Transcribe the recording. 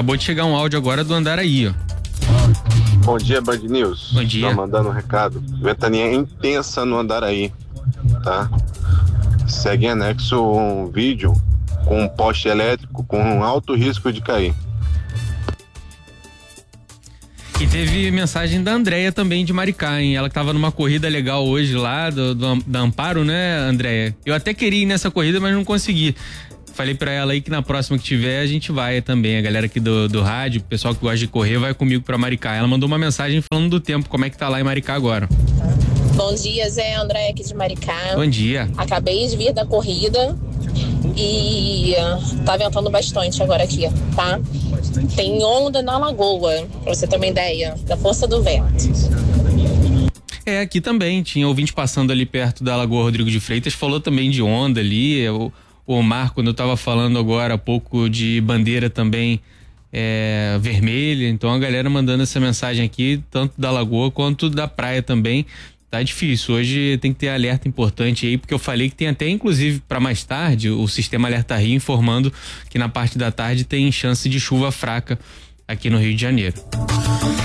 Acabou de chegar um áudio agora do Andaraí, ó. Bom dia, Band News. Bom dia. Tô mandando um recado. Ventania intensa no Andaraí, tá? Segue em anexo um vídeo com um poste elétrico com alto risco de cair. E teve mensagem da Andréia também de Maricá, hein? Ela que tava numa corrida legal hoje lá, da Amparo, né, Andréia? Eu até queria ir nessa corrida, mas não consegui. Falei pra ela aí que na próxima que tiver a gente vai também. A galera aqui do rádio, o pessoal que gosta de correr, vai comigo pra Maricá. Ela mandou uma mensagem falando do tempo, como é que tá lá em Maricá agora. Bom dia, Zé, André aqui de Maricá. Bom dia. Acabei de vir da corrida e tá ventando bastante agora aqui, tá? Tem onda na lagoa, pra você ter uma ideia da força do vento. É, aqui também, tinha ouvinte passando ali perto da Lagoa Rodrigo de Freitas, falou também de onda ali, o Omar, quando eu tava falando agora há pouco de bandeira também vermelha, então a galera mandando essa mensagem aqui, tanto da Lagoa quanto da praia também. Tá difícil, hoje tem que ter alerta importante aí, porque eu falei que tem até inclusive para mais tarde o sistema Alerta Rio informando que na parte da tarde tem chance de chuva fraca aqui no Rio de Janeiro.